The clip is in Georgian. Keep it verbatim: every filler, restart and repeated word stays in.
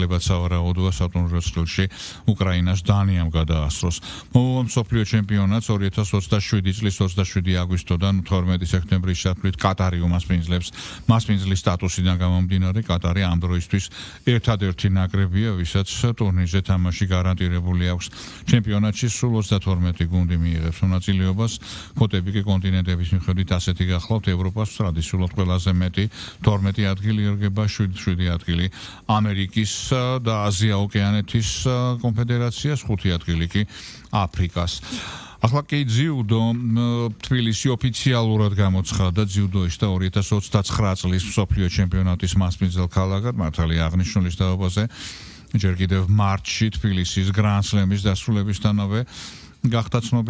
ნაკლებად სავარაუდოა სატურნირო ცხრილში უკრაინას დანიამ გადაასწროს. მომავალ მსოფლიო ჩემპიონატს ორი ათას ოცდაშვიდი წლის ოცდაშვიდი აგვისტოდან თორმეტი სექტემბრის ჩათვლით კატარი უმასპინძლებს. მასპინძლის სტატუსიდან გამომდინარე კატარი ამ დროისთვის ერთადერთი ნაკრებია, ვისაც ტურნირზე თამაში გარანტირებული აქვს. ჩემპიონატში სულ ოცდათორმეტი გუნდი მიიღებს მონაწილეობას. ქოტები კი კონტინენტების მიხედვით ასეთი გახლავთ: ევროპას ტრადიციულად ყველაზე მეტი თორმეტი ადგილი ერგება შვიდი ადგილი, ამერიკის და აზია-ოკეანეთის კონფედერაციას ხუთი ადგილი კი აფრიკას. ახლა კი ძიუდო თბილისი ოფიციალურად გამოცხადდა ძიუდოისტთა ორი ათას ოცდაცხრა წლის მსოფლიო ჩემპიონატის მასპინძელ ქალაქად მართალია აღნიშნულის თაობაზე. ჯერ კიდევ მარტში თბილისის გრან სლემის დასრულებისთანავე გახდა ცნობილი